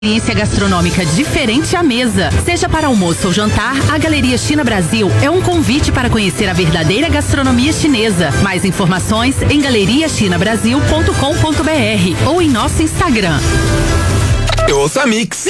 Experiência gastronômica diferente à mesa. Seja para almoço ou jantar, a Galeria China Brasil é um convite para conhecer a verdadeira gastronomia chinesa. Mais informações em galeriachinabrasil.com.br ou em nosso Instagram. Eu ouço a Mix.